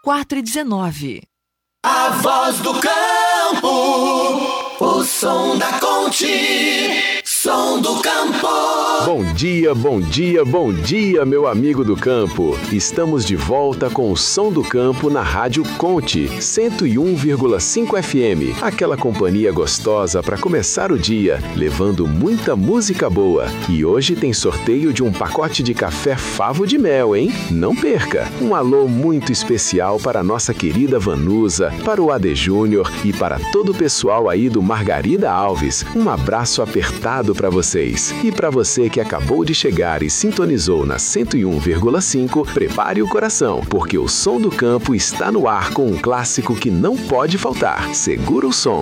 3419. A voz do campo, o som da Conte, som do campo. Bom dia, bom dia, bom dia, meu amigo do campo. Estamos de volta com o Som do Campo na Rádio Conte, 101,5 FM. Aquela companhia gostosa para começar o dia, levando muita música boa. E hoje tem sorteio de um pacote de café Favo de Mel, hein? Não perca! Um alô muito especial para a nossa querida Vanusa, para o AD Júnior e para todo o pessoal aí do Margarida Alves. Um abraço apertado para vocês. E para você que acabou de chegar e sintonizou na 101,5, prepare o coração, porque o Som do Campo está no ar com um clássico que não pode faltar. Segura o som.